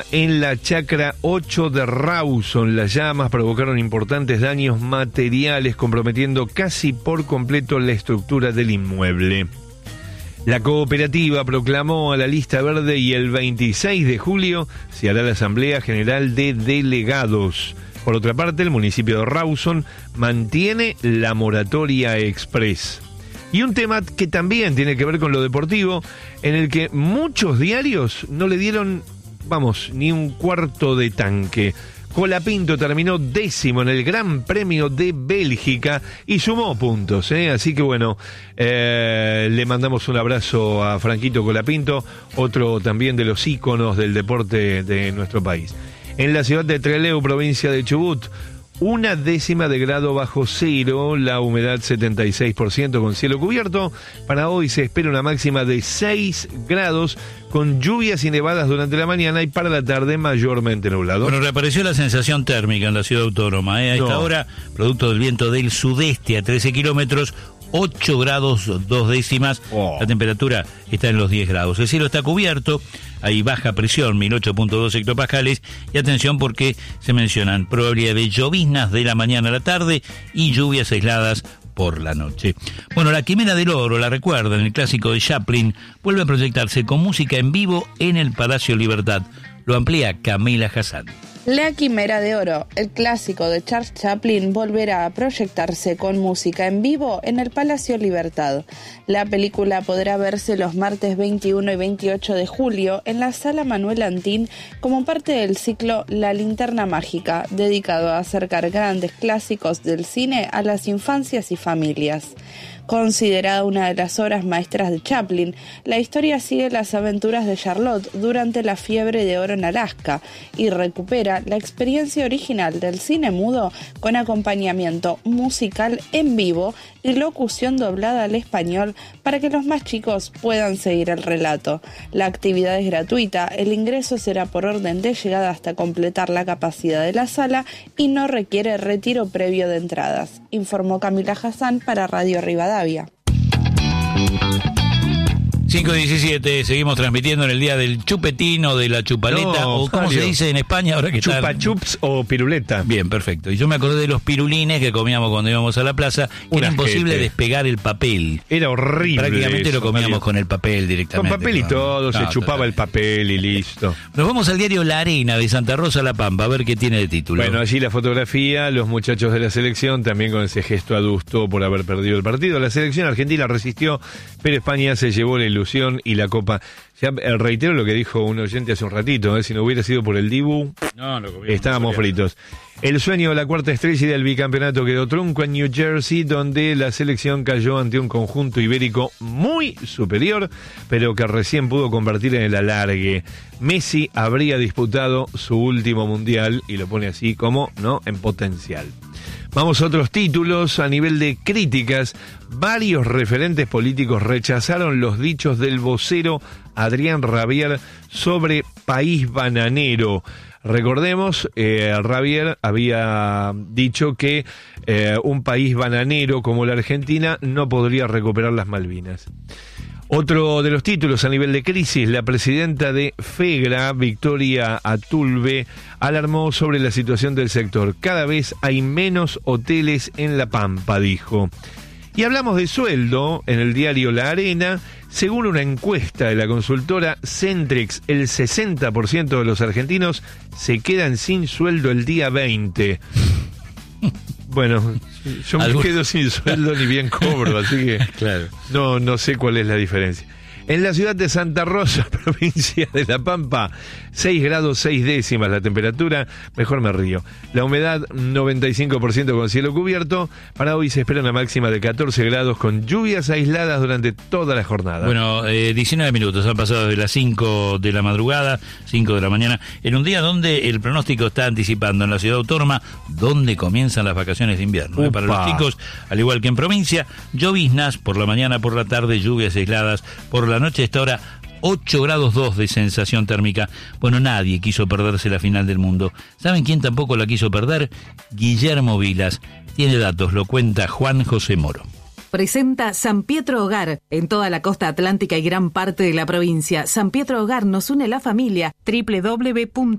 En la chacra 8 de Rawson, las llamas provocaron importantes daños materiales, comprometiendo casi por completo la estructura del inmueble. La cooperativa proclamó a la lista verde y el 26 de julio se hará la Asamblea General de Delegados. Por otra parte, el municipio de Rawson mantiene la moratoria express. Y un tema que también tiene que ver con lo deportivo, en el que muchos diarios no le dieron, ni un cuarto de tanque. Colapinto terminó 10º en el Gran Premio de Bélgica y sumó puntos, así que le mandamos un abrazo a Franquito Colapinto, otro también de los íconos del deporte de nuestro país. En la ciudad de Trelew, provincia de Chubut, 1/10 de grado bajo cero, la humedad 76% con cielo cubierto. Para hoy se espera una máxima de 6 grados con lluvias y nevadas durante la mañana y para la tarde mayormente nublado. Bueno, reapareció la sensación térmica en la ciudad autónoma. A esta hora, producto del viento del sudeste a 13 kilómetros, 8 grados 2 décimas, La temperatura está en los 10 grados. El cielo está cubierto, hay baja presión, 1008.2 hectopascales, y atención porque se mencionan probabilidad de lloviznas de la mañana a la tarde y lluvias aisladas por la noche. Bueno, la Quimera del Oro, la recuerdan, el clásico de Chaplin, vuelve a proyectarse con música en vivo en el Palacio Libertad. Lo amplía Camila Hassan. La Quimera de Oro, el clásico de Charles Chaplin, volverá a proyectarse con música en vivo en el Palacio Libertad. La película podrá verse los martes 21 y 28 de julio en la Sala Manuel Antín como parte del ciclo La Linterna Mágica, dedicado a acercar grandes clásicos del cine a las infancias y familias. Considerada una de las obras maestras de Chaplin, la historia sigue las aventuras de Charlotte durante la fiebre de oro en Alaska y recupera la experiencia original del cine mudo con acompañamiento musical en vivo y locución doblada al español para que los más chicos puedan seguir el relato. La actividad es gratuita, el ingreso será por orden de llegada hasta completar la capacidad de la sala y no requiere retiro previo de entradas, informó Camila Hassan para Radio Rivadavia. 5:17, seguimos transmitiendo en el día del chupetín o de la chupaleta, o ¿cómo se dice en España ahora que está? Chupa chups o piruleta. Bien, perfecto. Y yo me acordé de los pirulines que comíamos cuando íbamos a la plaza, que era imposible despegar el papel. Era horrible. Prácticamente eso, lo comíamos con el papel directamente. Con papel y todo, se chupaba el papel y listo. Nos vamos al diario La Arena de Santa Rosa La Pampa, a ver qué tiene de título. Bueno, allí la fotografía, los muchachos de la selección, también con ese gesto adusto por haber perdido el partido. La selección argentina resistió, pero España se llevó la ilusión y la copa. Ya reitero lo que dijo un oyente hace un ratito, si no hubiera sido por el Dibu, estábamos fritos. El sueño de la cuarta estrella y del bicampeonato quedó trunco en New Jersey, donde la selección cayó ante un conjunto ibérico muy superior, pero que recién pudo convertir en el alargue. Messi habría disputado su último mundial, y lo pone así como, en potencial. Vamos a otros títulos. A nivel de críticas, varios referentes políticos rechazaron los dichos del vocero Adrián Rabier sobre país bananero. Recordemos, Rabier había dicho que un país bananero como la Argentina no podría recuperar las Malvinas. Otro de los títulos a nivel de crisis, la presidenta de FEGRA, Victoria Atulbe, alarmó sobre la situación del sector. Cada vez hay menos hoteles en La Pampa, dijo. Y hablamos de sueldo en el diario La Arena. Según una encuesta de la consultora Centrex, el 60% de los argentinos se quedan sin sueldo el día 20. Bueno, yo me quedo sin sueldo ni bien cobro, así que no sé cuál es la diferencia. En la ciudad de Santa Rosa, provincia de La Pampa, 6 grados 6 décimas la temperatura, mejor me río. La humedad 95% con cielo cubierto. Para hoy se espera una máxima de 14 grados con lluvias aisladas durante toda la jornada. Bueno, 19 minutos han pasado de las 5 de la madrugada, 5 de la mañana, en un día donde el pronóstico está anticipando en la ciudad autónoma donde comienzan las vacaciones de invierno. Para los chicos, al igual que en provincia, lloviznas por la mañana, por la tarde, lluvias aisladas por la noche. A esta hora 8 grados 2 de sensación térmica. Bueno, nadie quiso perderse la final del mundo. ¿Saben quién tampoco la quiso perder? Guillermo Vilas. Tiene datos, lo cuenta Juan José Moro. presenta San Pietro Hogar en toda la costa atlántica y gran parte de la provincia. San Pietro Hogar nos une la familia. www